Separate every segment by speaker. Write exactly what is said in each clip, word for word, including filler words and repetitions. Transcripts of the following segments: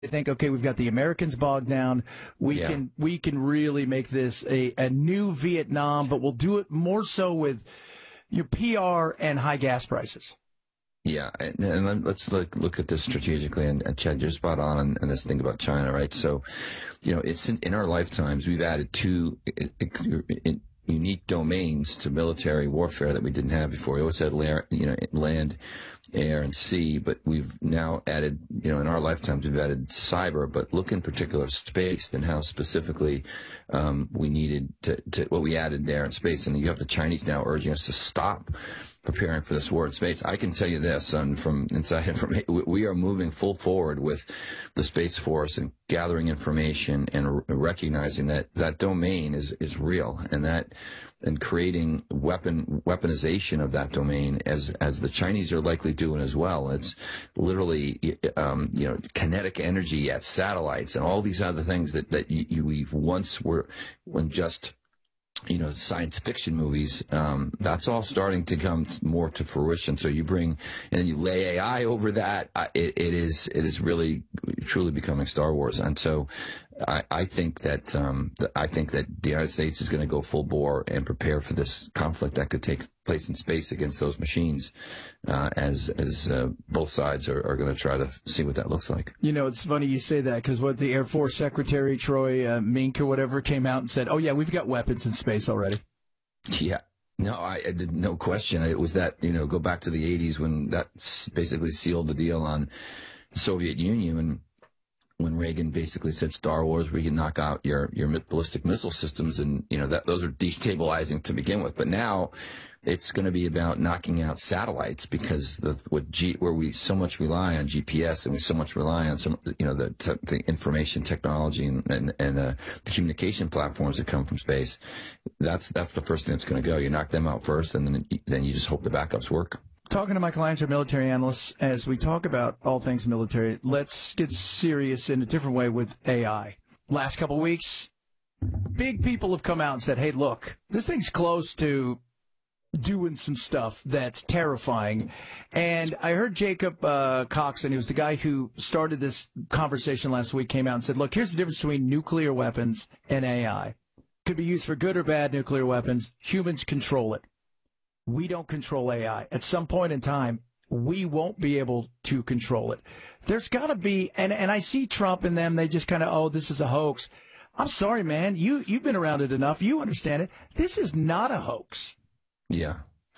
Speaker 1: I think, okay, we've got the Americans bogged down. We
Speaker 2: Yeah.
Speaker 1: can we can really make this a, a new Vietnam, but we'll do it more so with your P R and high gas prices.
Speaker 2: Yeah, and, and then let's look look at this strategically. And, and Chad, you're spot on on, on this thing about China, right? So, you know, it's in, in our lifetimes we've added two it, it, it, unique domains to military warfare that we didn't have before. We always had land, you know, land, air, and sea, but we've now added, you know, in our lifetimes we've added cyber. But look in particular space and how specifically um, we needed to, to what we added there in space. And you have the Chinese now urging us to stop preparing for this war in space. I can tell you this, and from inside information, we are moving full forward with the Space Force and gathering information and r- recognizing that that domain is, is real, and that and creating weapon weaponization of that domain as as the Chinese are likely doing as well. It's literally um, you know kinetic energy at satellites and all these other things that that you, you we once were when just you know, science fiction movies, um, that's all starting to come more to fruition. So you bring, and then you lay A I over that, uh, it, it is, it is really, truly becoming Star Wars. And so I, I think that, um, th- I think that the United States is going to go full bore and prepare for this conflict that could take place in space against those machines, uh, as, as, uh, both sides are, are going to try to see what that looks like.
Speaker 1: You know, it's funny you say that because what the Air Force Secretary Troy uh, Mink or whatever came out and said, oh yeah, we've got weapons in space already.
Speaker 2: Yeah. No, I, I did no question. It was that, you know, go back to the eighties when that basically sealed the deal on the Soviet Union, and when Reagan basically said Star Wars, we can knock out your, your ballistic missile systems, and, you know, that those are destabilizing to begin with. But now it's going to be about knocking out satellites, because the, what G, where we so much rely on G P S and we so much rely on some, you know, the, te- the information technology and, and, and uh, the communication platforms that come from space. That's, that's the first thing that's going to go. You knock them out first, and then, then you just hope the backups work.
Speaker 1: Talking to my clients or military analysts, as we talk about all things military, let's get serious in a different way with A I. Last couple of weeks, big people have come out and said, hey, look, this thing's close to doing some stuff that's terrifying. And I heard Jacob uh, Coxon, who was the guy who started this conversation last week, came out and said, look, here's the difference between nuclear weapons and A I. Could be used for good or bad nuclear weapons. Humans control it. We don't control A I. At some point in time, we won't be able to control it. There's got to be, and, and I see Trump and them, they just kind of, oh, this is a hoax. I'm sorry, man. You, you've been around it enough. You understand it. This is not a hoax.
Speaker 2: Yeah.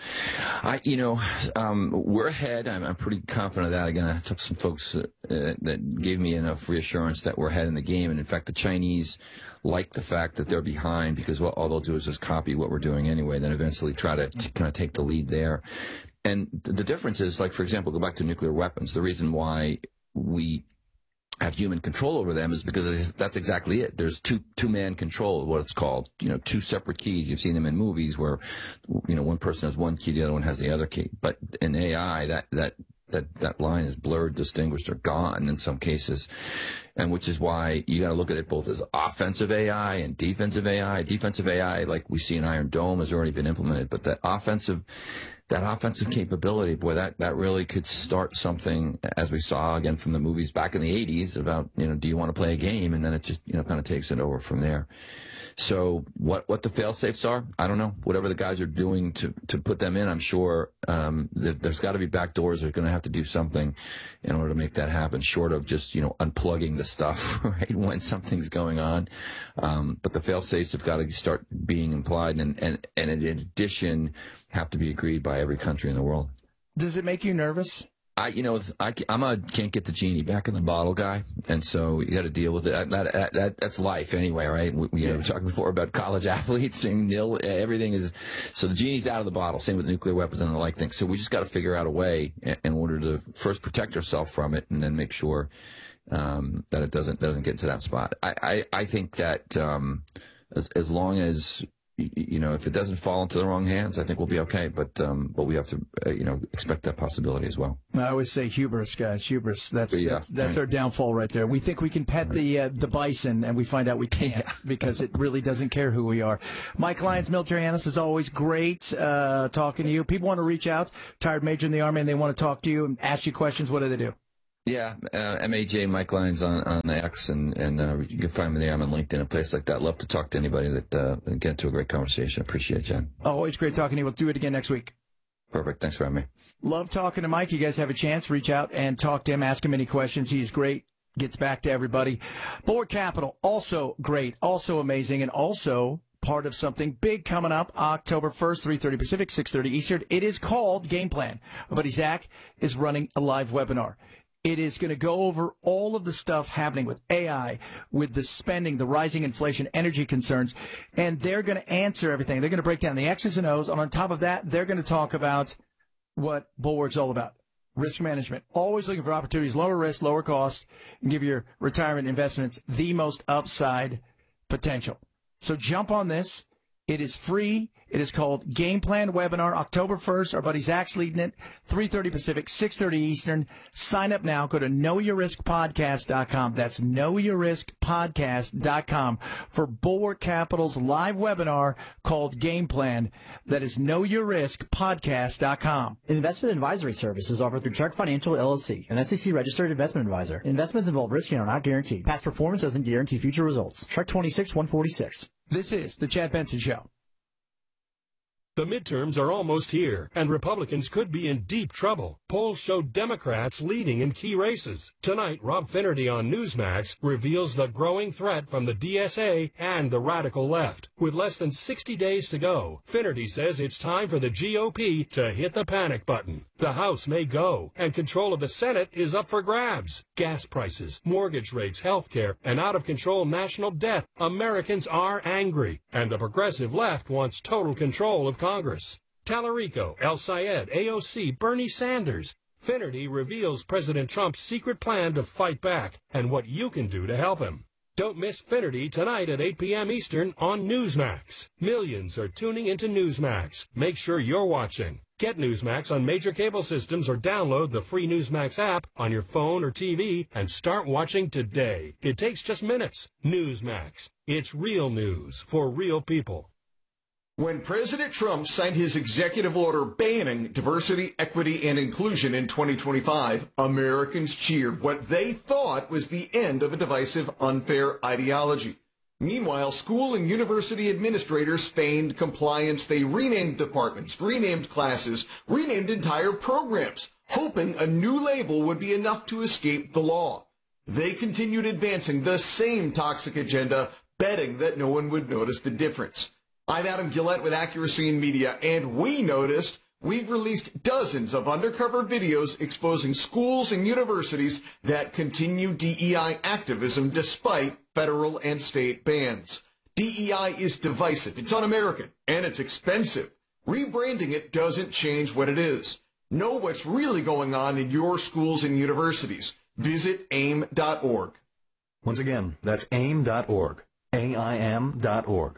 Speaker 2: I, you know, um, we're ahead. I'm, I'm pretty confident of that. Again, I took some folks uh, that gave me enough reassurance that we're ahead in the game. And in fact, the Chinese like the fact that they're behind, because what all they'll do is just copy what we're doing anyway, then eventually try to t- kind of take the lead there. And th- the difference is, like, for example, go back to nuclear weapons. The reason why we have human control over them is because that's exactly it. There's two two man control, what it's called. You know, two separate keys. You've seen them in movies where, you know, one person has one key, the other one has the other key. But in A I, that that that that line is blurred, distinguished, or gone in some cases, and which is why you got to look at it both as offensive A I and defensive A I. Defensive A I, like we see in Iron Dome, has already been implemented, but that offensive. That offensive capability, boy, that, that really could start something, as we saw again from the movies back in the eighties about, you know, do you want to play a game? And then it just, you know, kind of takes it over from there. So what, what the fail safes are, I don't know. Whatever the guys are doing to, to put them in, I'm sure, um, th- there's got to be back doors. They're going to have to do something in order to make that happen, short of just, you know, unplugging the stuff, right, when something's going on. Um, but the fail safes have got to start being implied, and, and, and in addition, have to be agreed by every country in the world.
Speaker 1: Does it make you nervous?
Speaker 2: I, you know, I, I'm a can't get the genie back in the bottle guy, and so you got to deal with it. That, that, that, that's life anyway, right? We, you know, we were talking before about college athletes saying nil, everything is, so the genie's out of the bottle. Same with nuclear weapons and the like things. So we just got to figure out a way in order to first protect ourselves from it, and then make sure um, that it doesn't doesn't get to that spot. I, I, I think that um, as, as long as you know, if it doesn't fall into the wrong hands, I think we'll be okay. But um, but we have to, uh, you know, expect that possibility as well.
Speaker 1: I always say hubris, guys. Hubris. That's
Speaker 2: yeah,
Speaker 1: that's, that's
Speaker 2: right.
Speaker 1: our downfall right there. We think we can pet the uh, the bison, and we find out we can't yeah. because it really doesn't care who we are. Mike Lyons, military analyst, is always great uh, talking to you. People want to reach out, retired major in the Army, and they want to talk to you and ask you questions. What do they do?
Speaker 2: Yeah, uh, M A J Mike Lyons on, on X, and, and uh, you can find me there. I'm on LinkedIn, a place like that. Love to talk to anybody that uh, get into a great conversation. Appreciate it, John.
Speaker 1: Always great talking to you. We'll do it again next week.
Speaker 2: Perfect. Thanks for having me.
Speaker 1: Love talking to Mike. You guys have a chance, reach out and talk to him, ask him any questions. He's great, gets back to everybody. Bulwark Capital, also great, also amazing, and also part of something big coming up October first, three thirty Pacific, six thirty Eastern. It is called Game Plan. Our buddy Zach is running a live webinar. It is going to go over all of the stuff happening with A I, with the spending, the rising inflation, energy concerns, and they're going to answer everything. They're going to break down the X's and O's, and on top of that, they're going to talk about what Bulwark's all about. Risk management. Always looking for opportunities, lower risk, lower cost, and give your retirement investments the most upside potential. So jump on this. It is free. It is called Game Plan Webinar, October first. Our buddy Zach's leading it, three thirty Pacific, six thirty Eastern. Sign up now. Go to know your risk podcast dot com. That's know your risk podcast dot com for Bulwark Capital's live webinar called Game Plan. That is know your risk podcast dot com.
Speaker 3: Investment advisory services offered through Chuck Financial, L L C, an S E C-registered investment advisor. Investments involve risk and are not guaranteed. Past performance doesn't guarantee future results. Chuck twenty-six one forty-six.
Speaker 1: This is the Chad Benson Show.
Speaker 4: The midterms are almost here, and Republicans could be in deep trouble. Polls show Democrats leading in key races. Tonight, Rob Finnerty on Newsmax reveals the growing threat from the D S A and the radical left. With less than sixty days to go, Finnerty says it's time for the G O P to hit the panic button. The House may go, and control of the Senate is up for grabs. Gas prices, mortgage rates, health care, and out-of-control national debt. Americans are angry, and the progressive left wants total control of Congress. Tallarico, El Sayed, A O C, Bernie Sanders. Finnerty reveals President Trump's secret plan to fight back and what you can do to help him. Don't miss Finnerty tonight at eight p.m. Eastern on Newsmax. Millions are tuning into Newsmax. Make sure you're watching. Get Newsmax on major cable systems or download the free Newsmax app on your phone or T V and start watching today. It takes just minutes. Newsmax. It's real news for real people.
Speaker 5: When President Trump signed his executive order banning diversity, equity, and inclusion in twenty twenty-five, Americans cheered what they thought was the end of a divisive, unfair ideology. Meanwhile, school and university administrators feigned compliance. They renamed departments, renamed classes, renamed entire programs, hoping a new label would be enough to escape the law. They continued advancing the same toxic agenda, betting that no one would notice the difference. I'm Adam Gillette with Accuracy in Media, and we noticed we've released dozens of undercover videos exposing schools and universities that continue D E I activism despite federal and state bans. D E I is divisive, it's un-American, and it's expensive. Rebranding it doesn't change what it is. Know what's really going on in your schools and universities. Visit aim dot org.
Speaker 6: Once again, that's aim dot org. A I M dot org.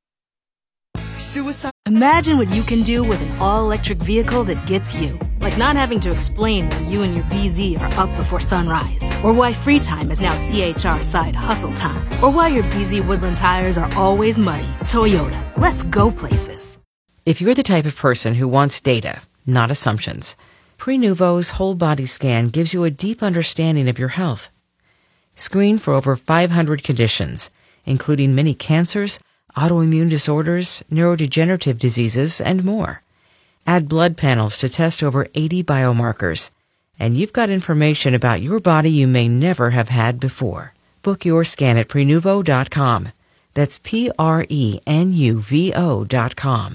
Speaker 7: Suicide. Imagine what you can do with an all-electric vehicle that gets you. Like not having to explain why you and your B Z are up before sunrise. Or why free time is now C H R side hustle time. Or why your B Z Woodland tires are always muddy. Toyota. Let's go places.
Speaker 8: If you're the type of person who wants data, not assumptions, Prenuvo's whole body scan gives you a deep understanding of your health. Screen for over five hundred conditions, including many cancers, autoimmune disorders, neurodegenerative diseases, and more. Add blood panels to test over eighty biomarkers, and you've got information about your body you may never have had before. Book your scan at Prenuvo dot com. That's P R E N U V O dot com.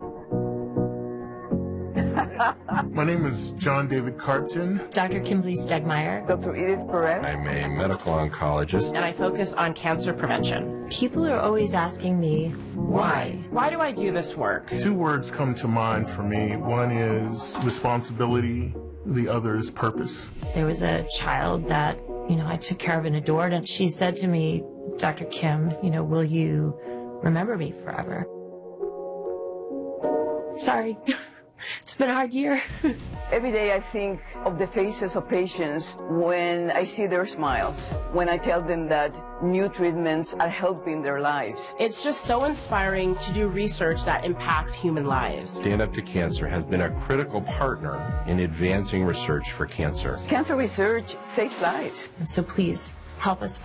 Speaker 9: My name is John David Carpton.
Speaker 10: Doctor Kimberly Stegmeyer.
Speaker 11: Doctor Edith Perez.
Speaker 12: I'm a medical oncologist.
Speaker 13: And I focus on cancer prevention.
Speaker 10: People are always asking me,
Speaker 13: why? Why do I do this work?
Speaker 9: Two words come to mind for me. One is responsibility. The other is purpose.
Speaker 10: There was a child that, you know, I took care of and adored, and she said to me, Doctor Kim, you know, will you remember me forever? Sorry. It's been a hard year.
Speaker 11: Every day I think of the faces of patients when I see their smiles, when I tell them that new treatments are helping their lives.
Speaker 13: It's just so inspiring to do research that impacts human lives.
Speaker 12: Stand Up to Cancer has been a critical partner in advancing research for cancer.
Speaker 11: Cancer research saves lives.
Speaker 10: So please, help us